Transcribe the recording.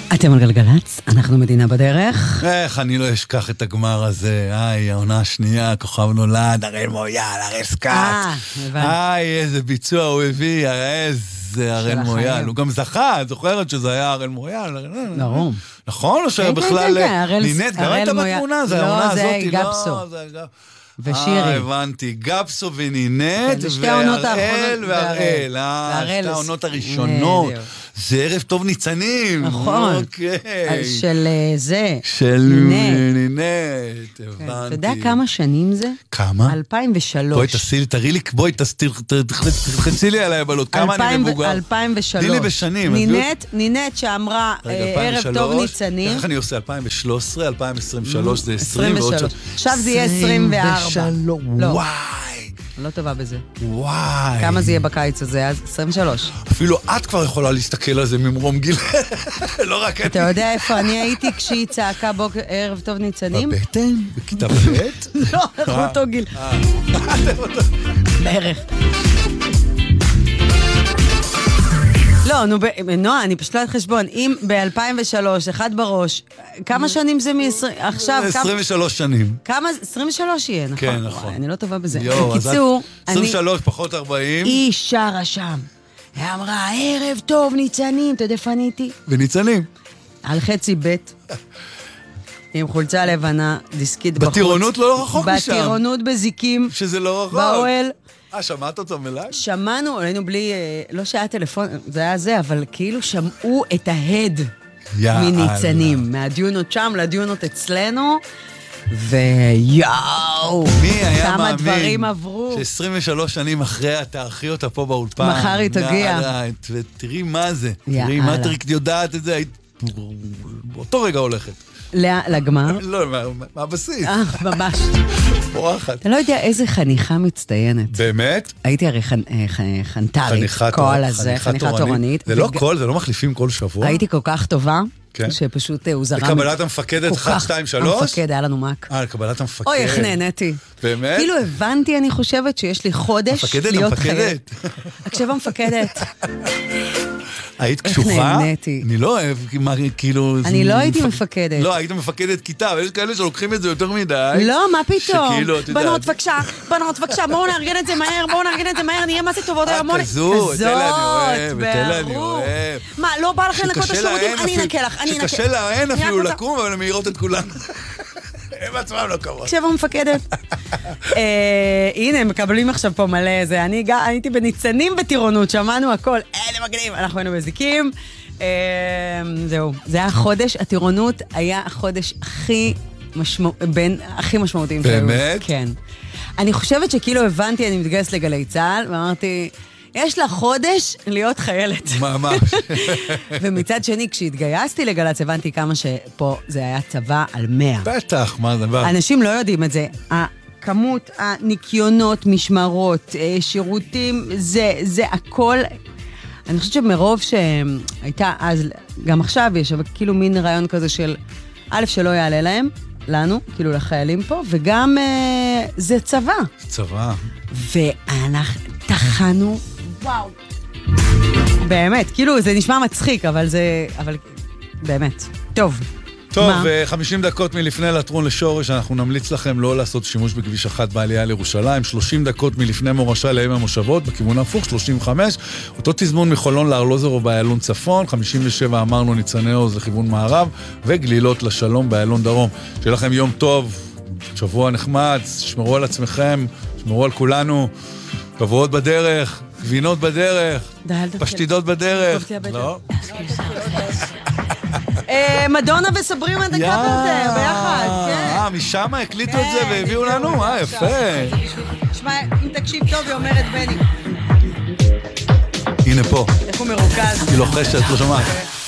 אתם על גלגלץ, אנחנו מדינה בדרך. איך אני לא אשכח את הגמר הזה. העונה השנייה, כוכב נולד, הראל מויאל, הראל סקאט. איזה ביצוע הוא הביא, איזה הראל מויאל. הוא גם זכה, זוכרת שזה היה הראל מויאל. ברור. נכון? או שבכלל נינת, גם הייתה בתמונה, זה העונה הזאת. לא, זה גפסו. ושירי. הבנתי, גפסו ונינת, והראל והראל. שתי העונות הראשונות. זה ערב טוב ניצנים. נכון. אוקיי. של זה. של נינת, הבנתי. אתה יודע כמה שנים זה? כמה? 2003. בואי תראי לי, בואי תחצי לי עליי בלות, כמה אני מבוגר. 2003. תני לי בשנים. נינת שאמרה ערב טוב ניצנים. איך אני עושה? 2013, 2023, זה 20 ועוד שעות. עכשיו זה יהיה 24. 23, וואי. לא טובה בזה. וואי. כמה זה יהיה בקיץ הזה? אז 23. אפילו את כבר יכולה להסתכל על זה ממרום גיל. לא רק אני. אתה יודע איפה אני הייתי כשהיא צעקה ערב טוב ניצנים? בבטן? בכיתה ב'? לא, אנחנו אותו גיל. בערך. לא, נועה, אני פשוט לא את חשבון. אם ב-2003, אחד בראש, כמה שנים זה עכשיו? 23 שנים. כמה? 23 יהיה, נכון? כן, נכון. אני לא טובה בזה. בקיצור, 23 פחות 40. היא שרה שם. היא אמרה, ערב טוב, ניצנים. אתה יודע פניתי? וניצנים. על חצי ב' עם חולצה לבנה, דיסקית בחוץ. בטירונות לא רחוק משם. בטירונות בזיקים. שזה לא רחוק. באוהל. שמעת אותו מלאי? שמענו, היינו בלי, לא שהיה טלפון, זה היה זה, אבל כאילו שמעו את ההד מניצנים, מהדיונות שם לדיונות אצלנו, ויאו, כמה דברים עברו. ש23 שנים אחרי תארחי אותה פה באולפן. מחר היא תגיע. ותראי מה זה, תראי מה טריק יודעת את זה, היית באותו רגע הולכת. לגמר? לא, מהבסיס. ממש. פורחת. אתה לא יודע איזה חניכה מצטיינת. באמת? הייתי הרי חנטרית, כל הזה, חניכה תורנית. זה לא כל, זה לא מחליפים כל שבוע. הייתי כל כך טובה, שפשוט הוא זרם. לקבלת המפקדת 1, 2, 3? המפקד, היה לנו מק. לקבלת המפקד. אוי, איך נהניתי. באמת? כאילו הבנתי, אני חושבת, שיש לי חודש להיות חיילת. הקשב המפקדת. היית קשוחה? אני לא אוהב, כאילו... אני לא הייתי מפקדת. לא, היית מפקדת כיתה, אבל יש כאלה שלוקחים את זה יותר מדי. לא, מה פתאום? בנות, בבקשה, בואו נארגן את זה מהר, נהיה מה זה טובות היום. כזאת, את אלה אני אוהב. מה, לא בא לכם לקרוא את השירותים? אני אנקה לך, שקשה להן אפילו לקום, אבל הן מהירות את כולן. הם עצמם לא קרות. הקשב המפקדת. הנה, הם מקבלים עכשיו פה מלא זה. אני הייתי בניצנים בטירונות, שמענו הכל. אלה מגניב, אנחנו היינו בזיקים. זהו, זה היה חודש, הטירונות היה החודש הכי משמעותיים. באמת? כן. אני חושבת שכאילו הבנתי, אני מתגייס לגלי צהל, ואמרתי... יש לה חודש להיות חיילת. ממש. ומצד שני, כשהתגייסתי לגלץ, הבנתי כמה שפה זה היה צבא על 100. בטח, מה זה? אנשים לא יודעים את זה. הכמות, הניקיונות, משמרות, שירותים, זה הכל. אני חושבת שמרוב שהייתה אז, גם עכשיו יש, אבל כאילו מין רעיון כזה של, א' שלא יעלה להם, לנו, כאילו לחיילים פה, וגם זה צבא. צבא. ואנחנו תחנו, וואו. באמת, כאילו זה נשמע מצחיק, אבל באמת. טוב. טוב, 50 דקות מלפני לטרון לשורש, אנחנו נמליץ לכם לא לעשות שימוש בכביש 1 בעלייה לירושלים, 30 דקות מלפני מורשה לעמק המושבות, בכיוון ההפוך, 35, אותו תזמון מחולון לארלוזורוב באיילון צפון, 57 אמרנו ניצני עוז לכיוון מערב, וגלילות לשלום באיילון דרום. שיהיה לכם יום טוב, שבוע נחמד, שמרו על עצמכם, שמרו על כולנו, קבועות בדרך, גבינות בדרך, פשטידות בדרך. לא? מדונה וסברימה את הקאפלטר ביחד, כן. משם הקליטו את זה והביאו לנו? יפה. שמע, אם תקשיב טוב, היא אומרת בני. הנה פה. איך הוא מרוכז? היא לוחשת, לא שמעת.